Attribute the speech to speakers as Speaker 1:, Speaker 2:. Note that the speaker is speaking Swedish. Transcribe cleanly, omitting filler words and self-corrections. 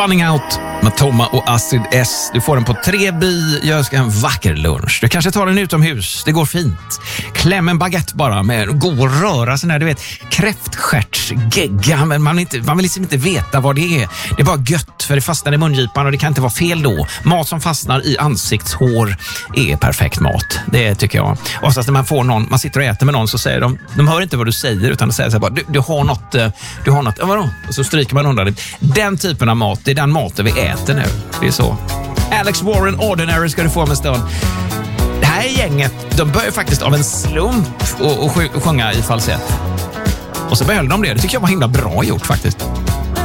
Speaker 1: Running Out med Tomma och Astrid S. Du får den på 3bi. Jag ska ha en vacker lunch. Du kanske tar den utomhus. Det går fint. Kläm en baguette bara med gå och röra sån här, du vet, kräftstjärtsgegga. Men man vill liksom inte veta vad det är. Det är bara gött för det fastnar i mungipan och det kan inte vara fel då. Mat som fastnar i ansiktshår är perfekt mat. Det tycker jag. Oftast när man får någon, man sitter och äter med någon så säger de hör inte vad du säger utan de säger så här bara, du har något, vadå? Och så stryker man undan det. Den typen av mat, det är den maten vi äter nu. Det är så. Alex Warren, Ordinary ska du få med stund. Det här gänget, de börjar faktiskt av en slump och sjunga i falsett. Och så behöll de det. Det tycker jag var himla bra gjort faktiskt.